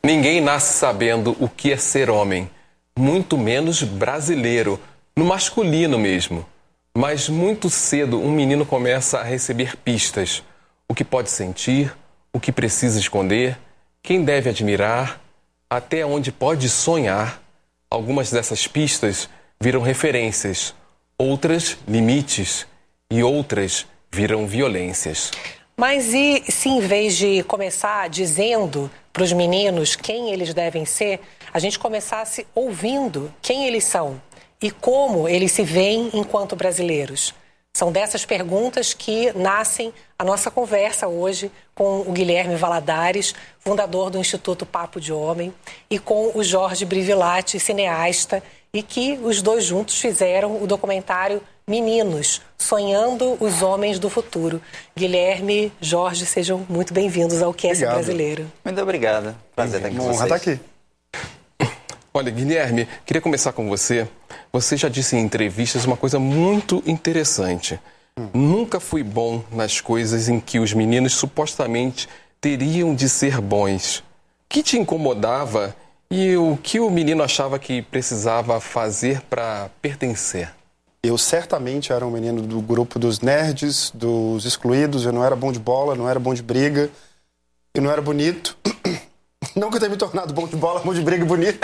Ninguém nasce sabendo o que é ser homem, muito menos brasileiro, no masculino mesmo. Mas muito cedo um menino começa a receber pistas. O que pode sentir, o que precisa esconder, quem deve admirar, até onde pode sonhar. Algumas dessas pistas viram referências, outras limites e outras viram violências. Mas e se em vez de começar dizendo para os meninos quem eles devem ser, a gente começasse ouvindo quem eles são e como eles se veem enquanto brasileiros? São dessas perguntas que nascem a nossa conversa hoje com o Guilherme Valadares, fundador do Instituto Papo de Homem, e com o Jorge Brivilati, cineasta, e que os dois juntos fizeram o documentário Meninos, Sonhando os Homens do Futuro. Guilherme, Jorge, sejam muito bem-vindos ao QS Brasileiro. Muito obrigado. Prazer estar aqui com vocês. Honra estar aqui. Olha, Guilherme, queria começar com você. Você já disse em entrevistas uma coisa muito interessante. Nunca fui bom nas coisas em que os meninos supostamente teriam de ser bons. O que te incomodava e o que o menino achava que precisava fazer para pertencer? Eu certamente era um menino do grupo dos nerds, dos excluídos. Eu não era bom de bola, não era bom de briga. Eu não era bonito. Não que eu tenha me tornado bom de bola, bom de briga e bonito.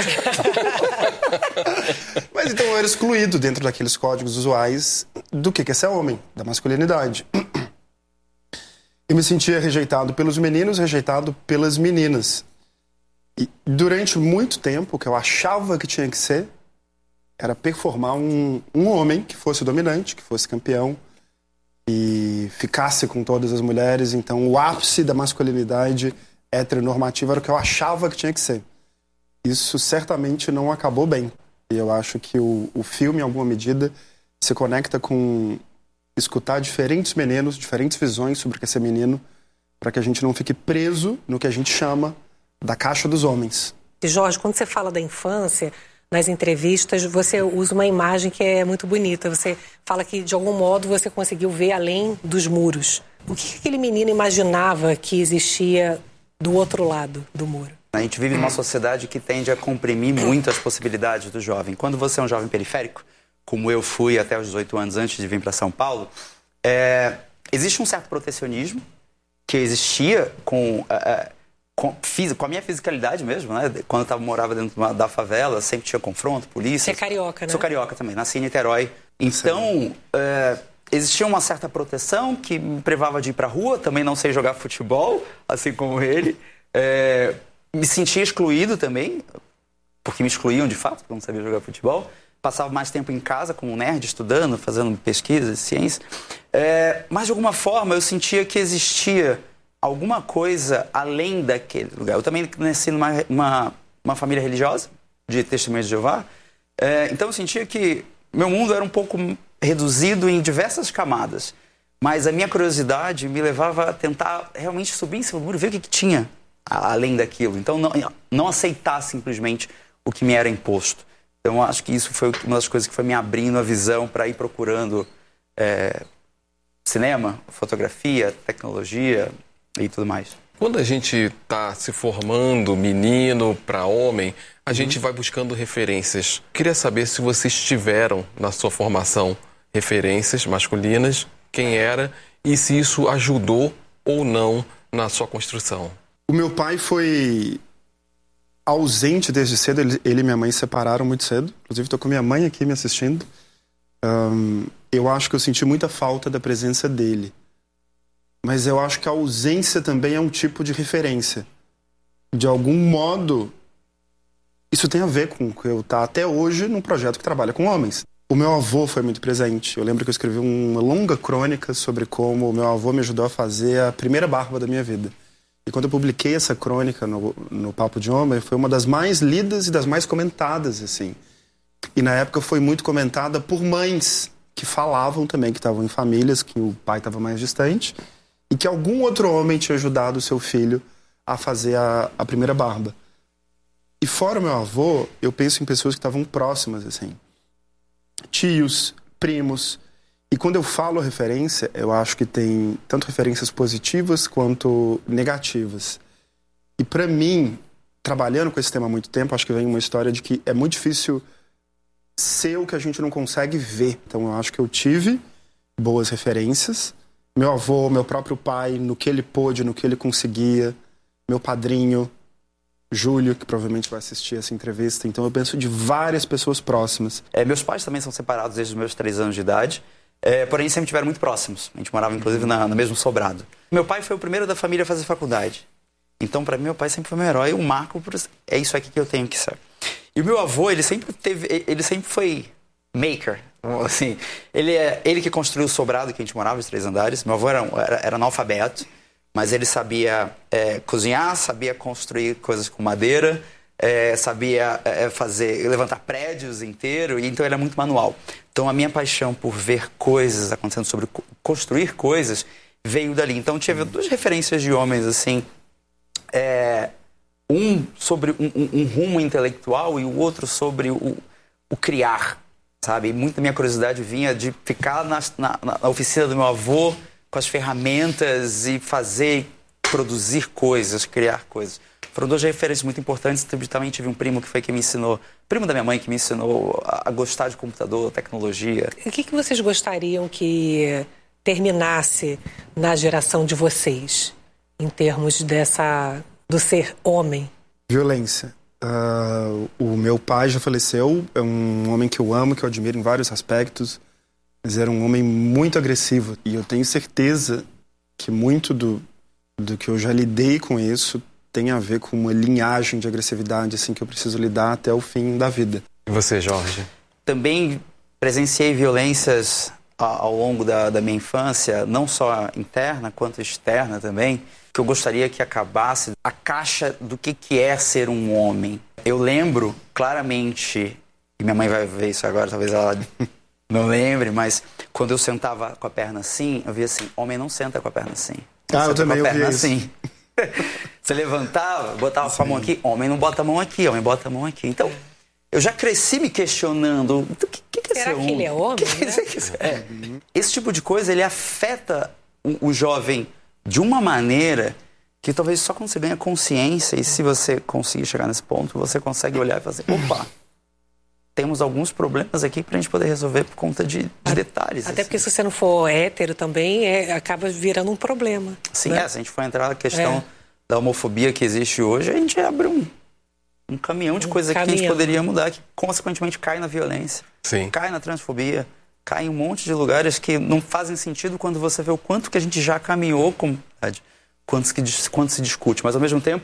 Mas então eu era excluído dentro daqueles códigos usuais do que é ser homem, da masculinidade. Eu me sentia rejeitado pelos meninos, rejeitado pelas meninas. E durante muito tempo, o que eu achava que tinha que ser era performar um homem que fosse dominante, que fosse campeão e ficasse com todas as mulheres. Então o ápice da masculinidade heteronormativa era o que eu achava que tinha que ser. Isso certamente não acabou bem. E eu acho que o filme, em alguma medida, se conecta com escutar diferentes meninos, diferentes visões sobre o que é ser menino, para que a gente não fique preso no que a gente chama da caixa dos homens. E Jorge, quando você fala da infância, nas entrevistas, você usa uma imagem que é muito bonita. Você fala que, de algum modo, você conseguiu ver além dos muros. O que aquele menino imaginava que existia do outro lado do muro? A gente vive numa sociedade que tende a comprimir muito as possibilidades do jovem. Quando você é um jovem periférico, como eu fui até os 18 anos antes de vir para São Paulo, existe um certo protecionismo que existia com a minha fisicalidade mesmo, né? Quando eu morava dentro da favela, sempre tinha confronto, polícia. Você é carioca, né? Sou carioca também, nasci em Niterói. Então, existia uma certa proteção que me privava de ir pra rua, também não sei jogar futebol, assim como ele. Me sentia excluído também, porque me excluíam de fato, porque eu não sabia jogar futebol. Passava mais tempo em casa como nerd, estudando, fazendo pesquisas, ciência. Mas, de alguma forma, eu sentia que existia alguma coisa além daquele lugar. Eu também nasci numa família religiosa, de Testemunhas de Jeová. Então, eu sentia que meu mundo era um pouco reduzido em diversas camadas. Mas a minha curiosidade me levava a tentar realmente subir em cima do muro, ver o que tinha além daquilo. Então, não aceitar simplesmente o que me era imposto. Então, eu acho que isso foi uma das coisas que foi me abrindo a visão para ir procurando cinema, fotografia, tecnologia e tudo mais. Quando a gente está se formando menino para homem, a gente vai buscando referências. Queria saber se vocês tiveram na sua formação referências masculinas, quem era e se isso ajudou ou não na sua construção. O meu pai foi ausente desde cedo. Ele e minha mãe se separaram muito cedo. Inclusive, estou com minha mãe aqui me assistindo. Eu acho que eu senti muita falta da presença dele. Mas eu acho que a ausência também é um tipo de referência. De algum modo, isso tem a ver com eu estar até hoje num projeto que trabalha com homens. O meu avô foi muito presente. Eu lembro que eu escrevi uma longa crônica sobre como o meu avô me ajudou a fazer a primeira barba da minha vida. E quando eu publiquei essa crônica no Papo de Homem, foi uma das mais lidas e das mais comentadas, assim. E na época foi muito comentada por mães que falavam também que estavam em famílias, que o pai estava mais distante, e que algum outro homem tinha ajudado o seu filho a fazer a primeira barba. E fora o meu avô, eu penso em pessoas que estavam próximas, assim. Tios, primos. E quando eu falo referência, eu acho que tem tanto referências positivas quanto negativas. E para mim, trabalhando com esse tema há muito tempo, acho que vem uma história de que é muito difícil ser o que a gente não consegue ver. Então eu acho que eu tive boas referências. Meu avô, meu próprio pai, no que ele pôde, no que ele conseguia. Meu padrinho, Júlio, que provavelmente vai assistir essa entrevista. Então eu penso de várias pessoas próximas. Meus pais também são separados desde os meus 3 anos de idade. Porém, sempre estiveram muito próximos. A gente morava, inclusive, no mesmo sobrado. Meu pai foi o primeiro da família a fazer faculdade. Então, para mim, meu pai sempre foi meu herói. Um marco, é isso aqui que eu tenho que ser. E o meu avô, ele sempre foi maker. Assim, ele que construiu o sobrado que a gente morava, de 3 andares. Meu avô era analfabeto, mas ele sabia cozinhar, sabia construir coisas com madeira, sabia levantar prédios inteiros, e então ele é muito manual. Então a minha paixão por ver coisas acontecendo, sobre construir coisas, veio dali. Então tive 2 referências de homens, assim, um sobre um rumo intelectual e o outro sobre o criar, sabe? E muita minha curiosidade vinha de ficar na oficina do meu avô com as ferramentas e produzir coisas, criar coisas. Foram 2 referências muito importantes. Também tive um primo que foi quem me ensinou, primo da minha mãe, que me ensinou a gostar de computador, tecnologia. O que vocês gostariam que terminasse na geração de vocês, em termos do ser homem? Violência. O meu pai já faleceu, é um homem que eu amo, que eu admiro em vários aspectos, mas era um homem muito agressivo. E eu tenho certeza que muito do que eu já lidei com isso tem a ver com uma linhagem de agressividade assim, que eu preciso lidar até o fim da vida. E você, Jorge? Também presenciei violências ao longo da minha infância, não só interna quanto externa também, que eu gostaria que acabasse a caixa do que é ser um homem. Eu lembro claramente, e minha mãe vai ver isso agora, talvez ela não lembre, mas quando eu sentava com a perna assim, eu via assim, homem não senta com a perna assim. Eu também ouvi isso. Assim. Você levantava, botava a mão aqui, homem não bota a mão aqui, homem bota a mão aqui. Então, eu já cresci me questionando, o que é ser homem? Será que ele é homem? Esse tipo de coisa, ele afeta o jovem de uma maneira que talvez só quando você ganha consciência, e se você conseguir chegar nesse ponto, você consegue olhar e fazer, opa, temos alguns problemas aqui pra gente poder resolver por conta de detalhes. Até assim. porque se você não for hétero também, acaba virando um problema. Sim, né? Se a gente for entrar na questão da homofobia que existe hoje, a gente abre um caminhão de coisas que a gente poderia mudar, que consequentemente cai na violência, cai na transfobia, cai em um monte de lugares que não fazem sentido quando você vê o quanto que a gente já caminhou com quanto se discute. Mas ao mesmo tempo,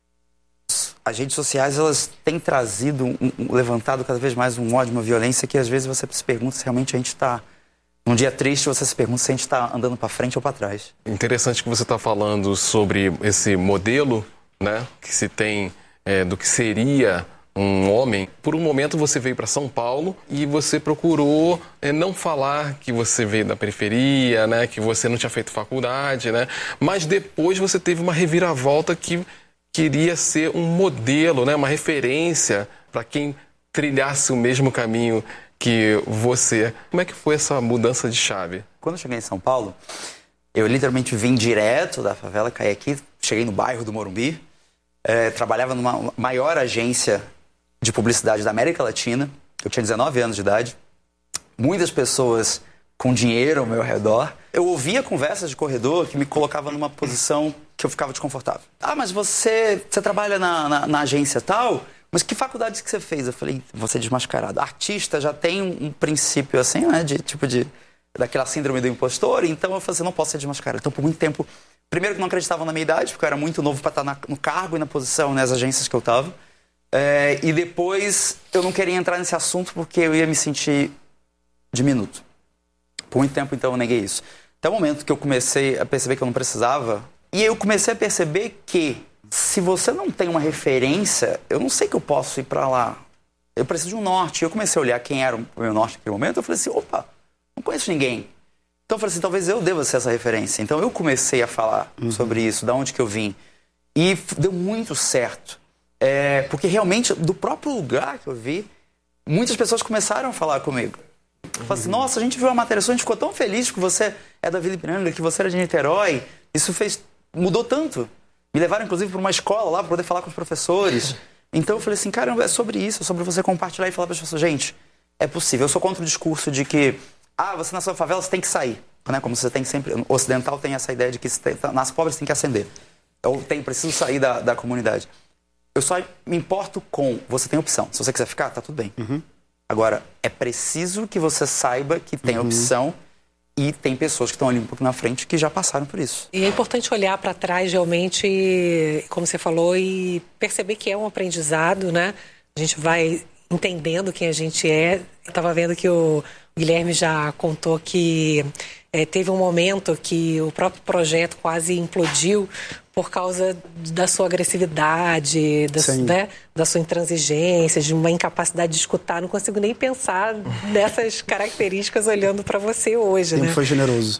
as redes sociais, elas têm trazido, levantado cada vez mais um ódio, uma violência que às vezes você se pergunta se realmente a gente está... Num dia triste, você se pergunta se a gente está andando para frente ou para trás. Interessante que você está falando sobre esse modelo, né, que se tem do que seria um homem. Por um momento você veio para São Paulo e você procurou não falar que você veio da periferia, né, que você não tinha feito faculdade, né, mas depois você teve uma reviravolta que queria ser um modelo, né, uma referência para quem trilhasse o mesmo caminho que você. Como é que foi essa mudança de chave? Quando eu cheguei em São Paulo, eu literalmente vim direto da favela, caí aqui, cheguei no bairro do Morumbi, trabalhava numa maior agência de publicidade da América Latina. Eu tinha 19 anos de idade, muitas pessoas com dinheiro ao meu redor. Eu ouvia conversas de corredor que me colocavam numa posição que eu ficava desconfortável. Mas você trabalha na agência tal? Mas que faculdade que você fez? Eu falei, vou ser desmascarado. Artista já tem um princípio assim, né? Daquela síndrome do impostor. Então eu falei assim, não posso ser desmascarado. Então por muito tempo, primeiro que não acreditavam na minha idade, porque eu era muito novo para estar no cargo e na posição, nas agências que eu estava. E depois eu não queria entrar nesse assunto porque eu ia me sentir diminuto. Por muito tempo, então, eu neguei isso. Até o momento que eu comecei a perceber que eu não precisava. E eu comecei a perceber que se você não tem uma referência, eu não sei que eu posso ir para lá. Eu preciso de um norte. Eu comecei a olhar quem era o meu norte naquele momento. Eu falei assim, opa, não conheço ninguém. Então eu falei assim, talvez eu deva ser essa referência. Então eu comecei a falar sobre isso, da onde que eu vim. E deu muito certo. Porque realmente, do próprio lugar que eu vi, muitas pessoas começaram a falar comigo. Falaram assim, nossa, a gente viu a matéria sua, a gente ficou tão feliz que você é da Vila Ipiranga, que você era de Niterói. Isso mudou tanto. Me levaram, inclusive, para uma escola lá para poder falar com os professores. Então eu falei assim, caramba, é sobre isso, é sobre você compartilhar e falar para as pessoas, gente, é possível. Eu sou contra o discurso de que, você nasceu na favela, você tem que sair. Né? Como você tem sempre... O ocidental tem essa ideia de que nasce pobre, você tem que ascender. Eu preciso sair da comunidade. Eu só me importo com... Você tem opção. Se você quiser ficar, tá tudo bem. Agora, é preciso que você saiba que tem opção e tem pessoas que estão ali um pouco na frente que já passaram por isso. E é importante olhar para trás realmente, como você falou, e perceber que é um aprendizado, né? A gente vai entendendo quem a gente é. Eu estava vendo que o Guilherme já contou que teve um momento que o próprio projeto quase implodiu por causa da sua agressividade, da sua intransigência, de uma incapacidade de escutar. Não consigo nem pensar nessas características olhando para você hoje, Sempre foi generoso.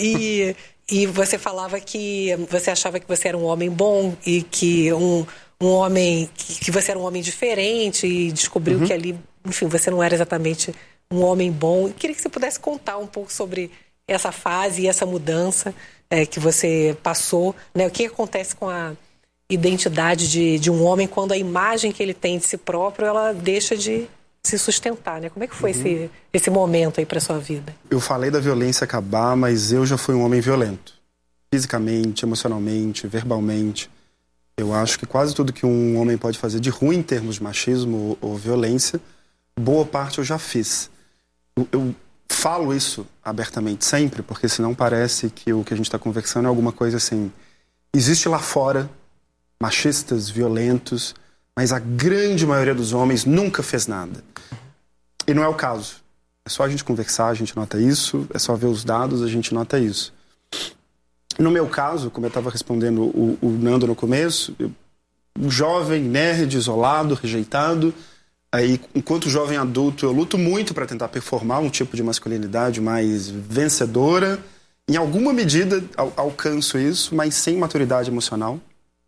E você falava que você achava que você era um homem bom e que um homem, que você era um homem diferente e descobriu que ali, enfim, você não era exatamente um homem bom. Eu queria que você pudesse contar um pouco sobre essa fase e essa mudança que você passou, né? O que acontece com a identidade de um homem quando a imagem que ele tem de si próprio, ela deixa de se sustentar, né? Como é que foi esse momento aí para sua vida? Eu falei da violência acabar, mas eu já fui um homem violento. Fisicamente, emocionalmente, verbalmente. Eu acho que quase tudo que um homem pode fazer de ruim em termos de machismo ou violência, boa parte eu já fiz. Eu falo isso abertamente sempre, porque senão parece que o que a gente está conversando é alguma coisa assim. Existe lá fora machistas, violentos, mas a grande maioria dos homens nunca fez nada. E não é o caso. É só a gente conversar, a gente nota isso, é só ver os dados, a gente nota isso. No meu caso, como eu estava respondendo o Nando no começo, um jovem, nerd, isolado, rejeitado. Aí, enquanto jovem adulto, eu luto muito para tentar performar um tipo de masculinidade mais vencedora. Em alguma medida, alcanço isso, mas sem maturidade emocional.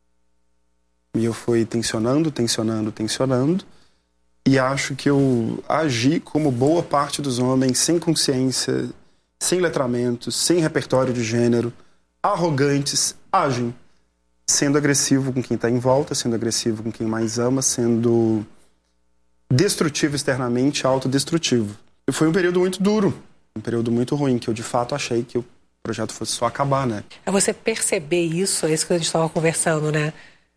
E eu fui tensionando. E acho que eu agi como boa parte dos homens, sem consciência, sem letramento, sem repertório de gênero, arrogantes, agem. Sendo agressivo com quem está em volta, sendo agressivo com quem mais ama, sendo destrutivo externamente, autodestrutivo. E foi um período muito duro, um período muito ruim, que eu de fato achei que o projeto fosse só acabar, né? É você perceber isso, é isso que a gente estava conversando, né?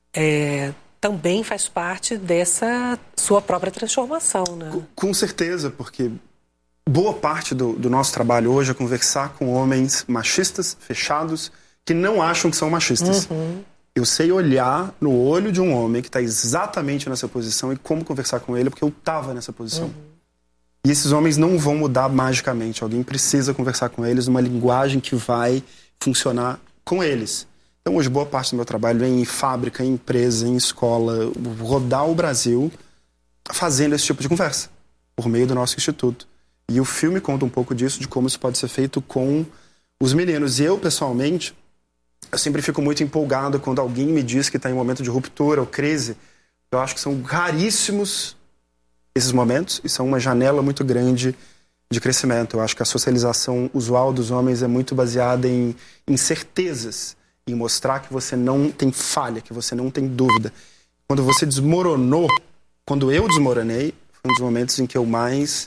Também faz parte dessa sua própria transformação, né? Com certeza, porque boa parte do nosso trabalho hoje é conversar com homens machistas, fechados, que não acham que são machistas. Eu sei olhar no olho de um homem que está exatamente nessa posição e como conversar com ele, porque eu estava nessa posição. E esses homens não vão mudar magicamente. Alguém precisa conversar com eles numa linguagem que vai funcionar com eles. Então, hoje, boa parte do meu trabalho é em fábrica, em empresa, em escola, rodar o Brasil fazendo esse tipo de conversa, por meio do nosso instituto. E o filme conta um pouco disso, de como isso pode ser feito com os meninos. E eu, pessoalmente, eu sempre fico muito empolgado quando alguém me diz que está em um momento de ruptura ou crise. Eu acho que são raríssimos esses momentos e são uma janela muito grande de crescimento. Eu acho que a socialização usual dos homens é muito baseada em certezas, em mostrar que você não tem falha, que você não tem dúvida. Quando você desmoronou, quando eu desmoronei, foi um dos momentos em que eu mais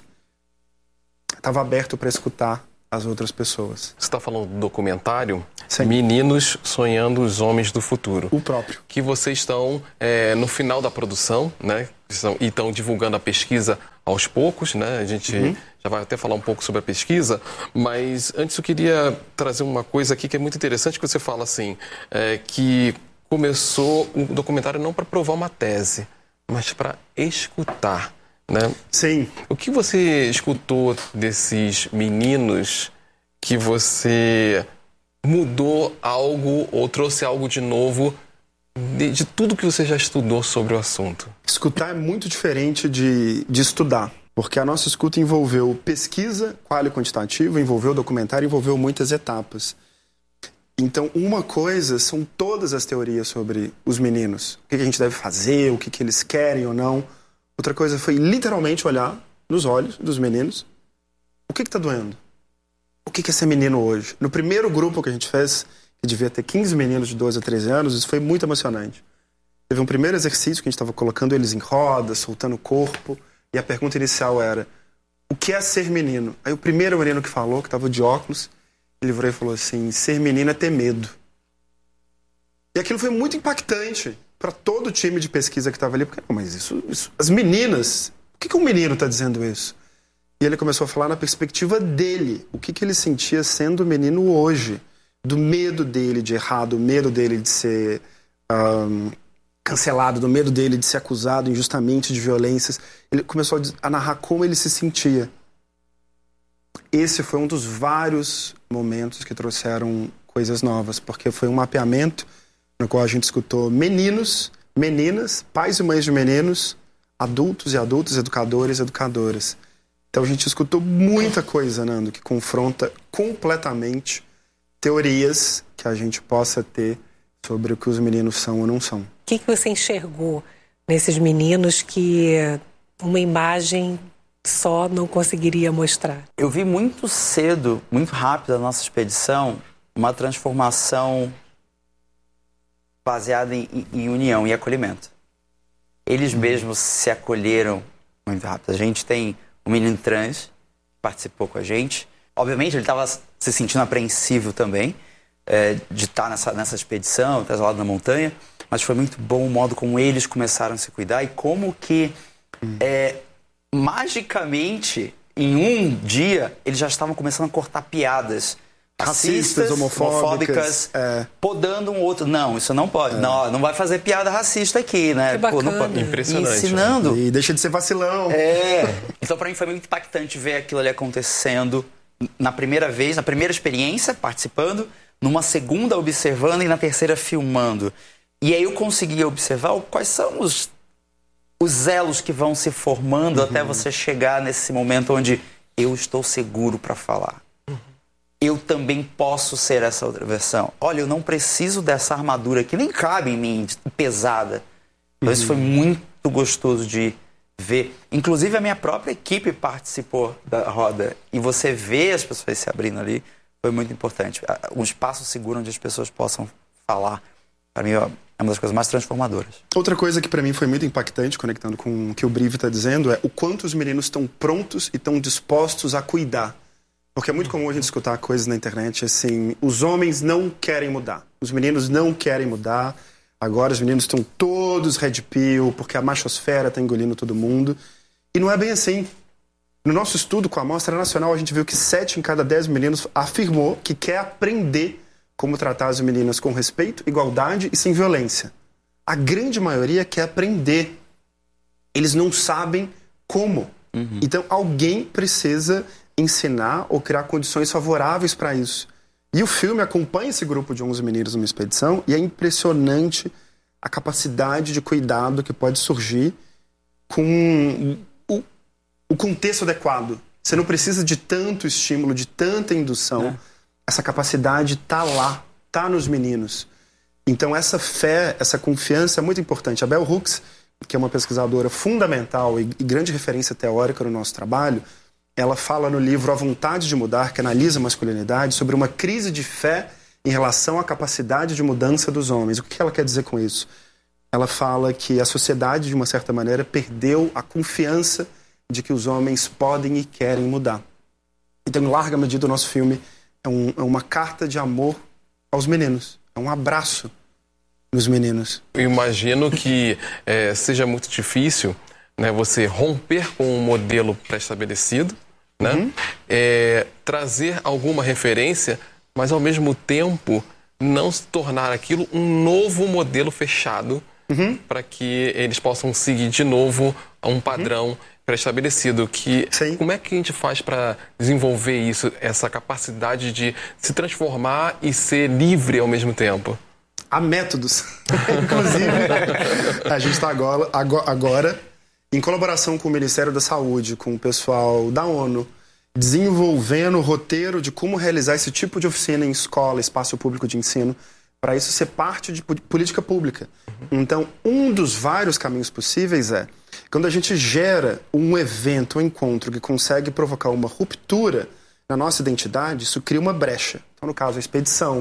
estava aberto para escutar as outras pessoas. Você está falando do documentário? Sim. Meninos Sonhando os Homens do Futuro. O próprio. Que vocês estão no final da produção, né? E estão divulgando a pesquisa aos poucos, né? A gente já vai até falar um pouco sobre a pesquisa, mas antes eu queria trazer uma coisa aqui que é muito interessante, que você fala assim, que começou o documentário não para provar uma tese, mas para escutar. Né? Sim. O que você escutou desses meninos que você mudou algo ou trouxe algo de novo de tudo que você já estudou sobre o assunto? Escutar é muito diferente de estudar, porque a nossa escuta envolveu pesquisa, qual e quantitativa, envolveu documentário, envolveu muitas etapas. Então, uma coisa são todas as teorias sobre os meninos. O que a gente deve fazer, o que eles querem ou não. Outra coisa foi literalmente olhar nos olhos dos meninos. O que está doendo? O que é ser menino hoje? No primeiro grupo que a gente fez, que devia ter 15 meninos de 12 a 13 anos, isso foi muito emocionante. Teve um primeiro exercício que a gente estava colocando eles em roda, soltando o corpo, e a pergunta inicial era: o que é ser menino? Aí o primeiro menino que falou, que estava de óculos, ele virou e falou assim: ser menino é ter medo. E aquilo foi muito impactante para todo o time de pesquisa que estava ali, porque, mas isso, as meninas, por que um menino está dizendo isso? E ele começou a falar na perspectiva dele, o que ele sentia sendo menino hoje, do medo dele de errar, do medo dele de ser cancelado, do medo dele de ser acusado injustamente de violências. Ele começou a narrar como ele se sentia. Esse foi um dos vários momentos que trouxeram coisas novas, porque foi um mapeamento no qual a gente escutou meninos, meninas, pais e mães de meninos, adultos e adultas, educadores e educadoras. Então a gente escutou muita coisa, Nando, que confronta completamente teorias que a gente possa ter sobre o que os meninos são ou não são. O que você enxergou nesses meninos que uma imagem só não conseguiria mostrar? Eu vi muito cedo, muito rápido na nossa expedição, uma transformação baseada em união e acolhimento. Eles mesmos se acolheram muito rápido. A gente tem um menino trans que participou com a gente. Obviamente ele estava se sentindo apreensivo também de estar nessa expedição, estar isolado na montanha, mas foi muito bom o modo como eles começaram a se cuidar e como que magicamente em um dia eles já estavam começando a cortar piadas racistas, homofóbicas, podando um outro. Não, isso não pode. Não vai fazer piada racista aqui, né? Que bacana. Não pode. Impressionante. Ensinando. E deixa de ser vacilão. Então, para mim, foi muito impactante ver aquilo ali acontecendo na primeira vez, na primeira experiência, participando, numa segunda observando e na terceira filmando. E aí eu consegui observar quais são os elos que vão se formando até você chegar nesse momento onde eu estou seguro para falar. Eu também posso ser essa outra versão. Olha, eu não preciso dessa armadura que nem cabe em mim, pesada. Então isso foi muito gostoso de ver. Inclusive a minha própria equipe participou da roda. E você vê as pessoas se abrindo ali, foi muito importante. Um espaço seguro onde as pessoas possam falar. Para mim é uma das coisas mais transformadoras. Outra coisa que para mim foi muito impactante, conectando com o que o Brive está dizendo, é o quanto os meninos estão prontos e estão dispostos a cuidar. Porque é muito comum a gente escutar coisas na internet assim: os homens não querem mudar, os meninos não querem mudar, agora os meninos estão todos red pill porque a machosfera está engolindo todo mundo. E não é bem assim. No nosso estudo com a Amostra Nacional, a gente viu que 7 em cada 10 meninos afirmou que quer aprender como tratar as meninas com respeito, igualdade e sem violência. A grande maioria quer aprender. Eles não sabem como. Então alguém precisa ensinar ou criar condições favoráveis para isso. E o filme acompanha esse grupo de 11 meninos numa expedição e é impressionante a capacidade de cuidado que pode surgir com o contexto adequado. Você não precisa de tanto estímulo, de tanta indução. Essa capacidade está lá, está nos meninos. Então essa fé, essa confiança é muito importante. A Bell Hooks, que é uma pesquisadora fundamental e grande referência teórica no nosso trabalho, ela fala no livro A Vontade de Mudar, que analisa a masculinidade, sobre uma crise de fé em relação à capacidade de mudança dos homens. O que ela quer dizer com isso? Ela fala que a sociedade, de uma certa maneira, perdeu a confiança de que os homens podem e querem mudar. Então, em larga medida, o nosso filme é uma carta de amor aos meninos. É um abraço nos meninos. Eu imagino que seja muito difícil, né, você romper com um modelo pré-estabelecido, né? Trazer alguma referência, mas ao mesmo tempo não se tornar aquilo um novo modelo fechado para que eles possam seguir de novo a um padrão pré-estabelecido. Como é que a gente faz para desenvolver isso, essa capacidade de se transformar e ser livre ao mesmo tempo? Há métodos. Inclusive, a gente está agora em colaboração com o Ministério da Saúde, com o pessoal da ONU, desenvolvendo o roteiro de como realizar esse tipo de oficina em escola, espaço público de ensino, para isso ser parte de política pública. Então, um dos vários caminhos possíveis é, quando a gente gera um evento, um encontro que consegue provocar uma ruptura na nossa identidade, isso cria uma brecha. Então, no caso, a expedição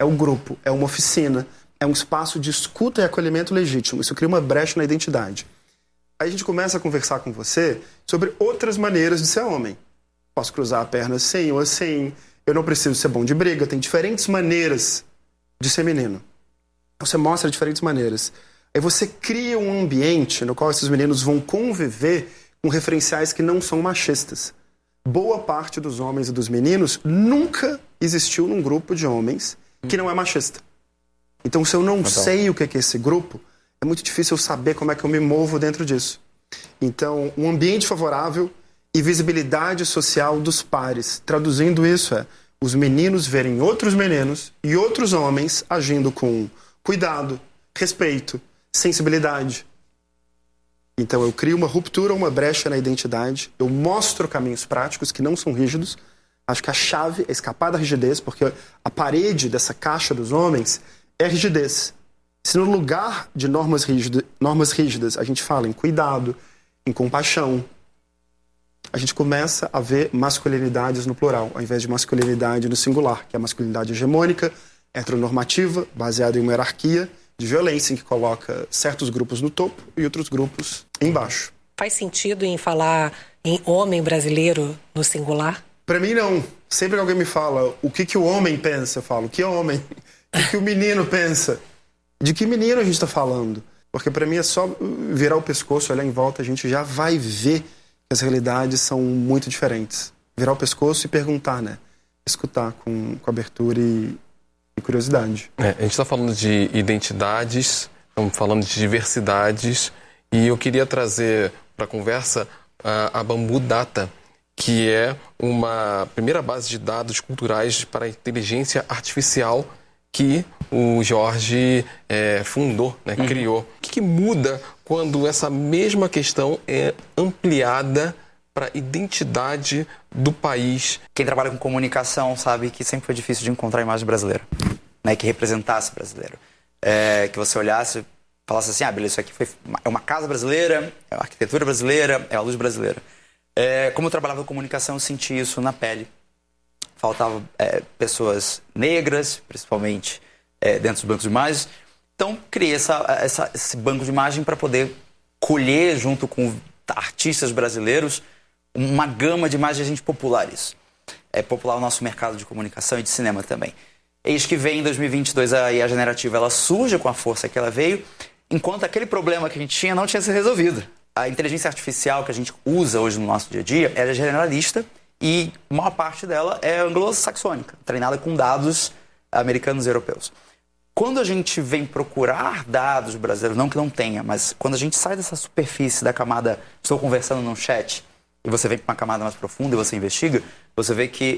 é o grupo, é uma oficina, é um espaço de escuta e acolhimento legítimo. Isso cria uma brecha na identidade. Aí a gente começa a conversar com você sobre outras maneiras de ser homem. Posso cruzar a perna assim ou assim, eu não preciso ser bom de briga, tem diferentes maneiras de ser menino. Você mostra diferentes maneiras. Aí você cria um ambiente no qual esses meninos vão conviver com referenciais que não são machistas. Boa parte dos homens e dos meninos nunca existiu num grupo de homens que não é machista. Então, se eu não sei o que é esse grupo, é muito difícil eu saber como é que eu me movo dentro disso. Então, um ambiente favorável e visibilidade social dos pares. Traduzindo isso os meninos verem outros meninos e outros homens agindo com cuidado, respeito, sensibilidade. Então eu crio uma ruptura, uma brecha na identidade, eu mostro caminhos práticos que não são rígidos. Acho que a chave é escapar da rigidez, porque a parede dessa caixa dos homens é a rigidez. Se no lugar de normas rígidas a gente fala em cuidado, em compaixão, a gente começa a ver masculinidades no plural, ao invés de masculinidade no singular, que é a masculinidade hegemônica, heteronormativa, baseada em uma hierarquia de violência, em que coloca certos grupos no topo e outros grupos embaixo. Faz sentido em falar em homem brasileiro no singular? Para mim, não. Sempre que alguém me fala o que o homem pensa, eu falo, que homem? O que o menino pensa? De que menino a gente está falando? Porque para mim é só virar o pescoço, olhar em volta, a gente já vai ver que as realidades são muito diferentes. Virar o pescoço e perguntar, né? Escutar com abertura e curiosidade. A gente está falando de identidades, estamos falando de diversidades, e eu queria trazer para a conversa a Bamboo Data, que é uma primeira base de dados culturais para a inteligência artificial que o Jorge fundou, né, criou. O que muda quando essa mesma questão é ampliada para a identidade do país? Quem trabalha com comunicação sabe que sempre foi difícil de encontrar a imagem brasileira, né, que representasse brasileiro. Que você olhasse e falasse assim, beleza, isso aqui é uma casa brasileira, é uma arquitetura brasileira, é a luz brasileira. Como eu trabalhava com comunicação, eu senti isso na pele. Faltavam pessoas negras, principalmente dentro dos bancos de imagens. Então, criei esse banco de imagem para poder colher, junto com artistas brasileiros, uma gama de imagens de gente popular isso. Popular o nosso mercado de comunicação e de cinema também. Eis que vem em 2022 a IA generativa, ela surge com a força que ela veio, enquanto aquele problema que a gente tinha não tinha sido resolvido. A inteligência artificial que a gente usa hoje no nosso dia a dia, ela é generalista e a maior parte dela é anglo-saxônica, treinada com dados americanos e europeus. Quando a gente vem procurar dados brasileiros, não que não tenha, mas quando a gente sai dessa superfície da camada, estou conversando num chat, e você vem para uma camada mais profunda e você investiga, você vê que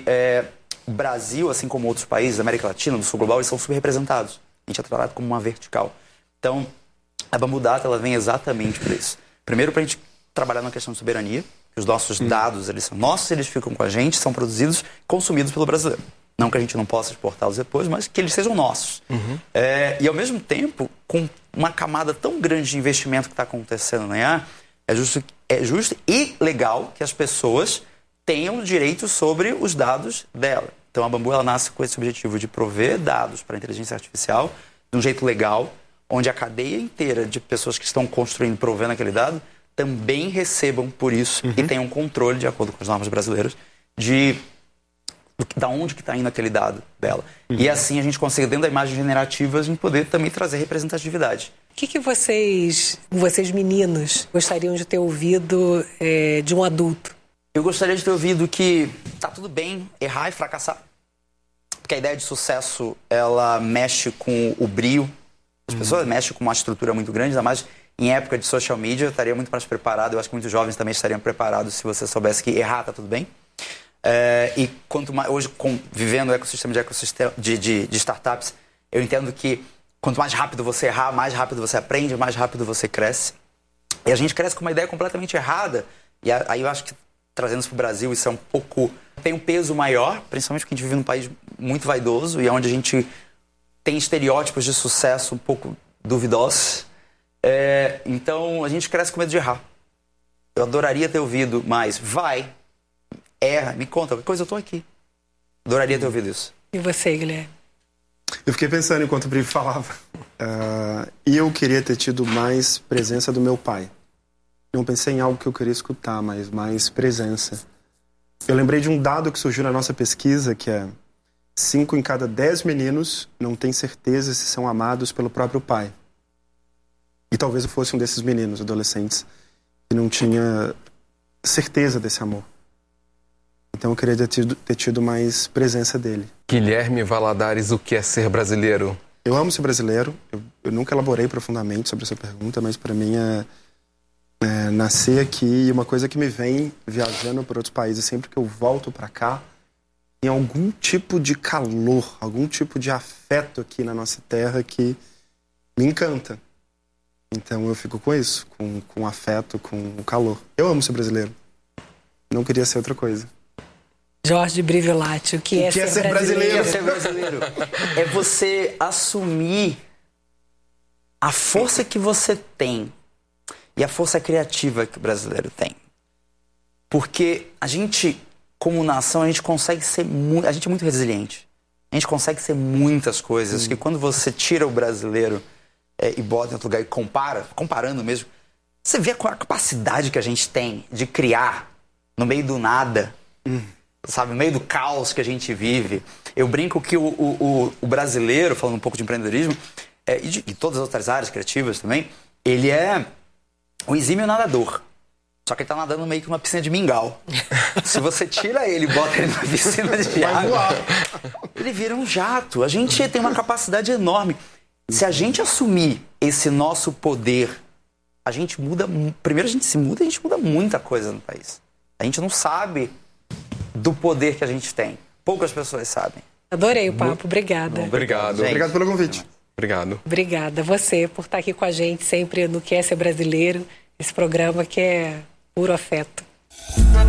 o Brasil, assim como outros países da América Latina, do Sul Global, eles são subrepresentados. A gente é tratado como uma vertical. Então, a Bamboo Data, ela vem exatamente por isso. Primeiro, para a gente trabalhar na questão de soberania, que os nossos dados, eles são nossos, eles ficam com a gente, são produzidos, consumidos pelo brasileiro. Não que a gente não possa exportá-los depois, mas que eles sejam nossos. E, ao mesmo tempo, com uma camada tão grande de investimento que está acontecendo na IA, é justo e legal que as pessoas tenham direito sobre os dados dela. Então, a Bamboo, ela nasce com esse objetivo de prover dados para a inteligência artificial de um jeito legal, onde a cadeia inteira de pessoas que estão construindo, provendo aquele dado, também recebam por isso e tenham controle, de acordo com as normas brasileiras, da onde que está indo aquele dado dela. E assim a gente consegue, dentro da imagem generativa, a gente poder também trazer representatividade. O que vocês meninos, gostariam de ter ouvido de um adulto? Eu gostaria de ter ouvido que tá tudo bem errar e fracassar. Porque a ideia de sucesso, ela mexe com o brio. As pessoas mexem com uma estrutura muito grande, ainda mais em época de social media, eu estaria muito mais preparado. Eu acho que muitos jovens também estariam preparados se você soubesse que errar tá tudo bem. E quanto mais, hoje, vivendo o ecossistema de startups, eu entendo que quanto mais rápido você errar, mais rápido você aprende, mais rápido você cresce. E a gente cresce com uma ideia completamente errada. E aí eu acho que, trazendo isso para o Brasil, isso é um pouco... tem um peso maior, principalmente porque a gente vive num país muito vaidoso e onde a gente tem estereótipos de sucesso um pouco duvidosos. Então, a gente cresce com medo de errar. Eu adoraria ter ouvido mais. Erra, me conta, qualquer coisa eu tô aqui. Adoraria ter ouvido isso. E você, Guilherme? Eu fiquei pensando enquanto o Bri falava. E eu queria ter tido mais presença do meu pai. Não pensei em algo que eu queria escutar, mas mais presença. Eu lembrei de um dado que surgiu na nossa pesquisa, que é 5 em cada 10 meninos não têm certeza se são amados pelo próprio pai. E talvez eu fosse um desses meninos, adolescentes, que não tinha certeza desse amor. Então eu queria ter tido mais presença dele. Guilherme Valadares, o que é ser brasileiro? Eu amo ser brasileiro. Eu nunca elaborei profundamente sobre essa pergunta, mas para mim é nascer aqui, e uma coisa que me vem viajando por outros países, sempre que eu volto para cá, tem algum tipo de calor, algum tipo de afeto aqui na nossa terra que me encanta. Então eu fico com isso, com afeto, com o calor. Eu amo ser brasileiro. Não queria ser outra coisa. Jorge Brivilati, o que é ser brasileiro? O que é ser brasileiro? É você assumir a força que você tem e a força criativa que o brasileiro tem. Porque a gente, como nação, a gente consegue ser muito... A gente é muito resiliente. A gente consegue ser muitas coisas. Que quando você tira o brasileiro e bota em outro lugar e comparando mesmo, você vê a capacidade que a gente tem de criar no meio do nada, sabe? No meio do caos que a gente vive. Eu brinco que o brasileiro, falando um pouco de empreendedorismo, e de todas as outras áreas criativas também, ele é um exímio nadador. Só que ele tá nadando meio que numa piscina de mingau. Se você tira ele e bota ele numa piscina de água, ele vira um jato. A gente tem uma capacidade enorme. Se a gente assumir esse nosso poder, a gente muda... Primeiro a gente se muda, a gente muda muita coisa no país. A gente não sabe do poder que a gente tem. Poucas pessoas sabem. Adorei o papo, obrigada. Obrigado. Gente. Obrigado pelo convite. Obrigado. Obrigada você por estar aqui com a gente sempre no Que é Ser Brasileiro, esse programa que é puro afeto.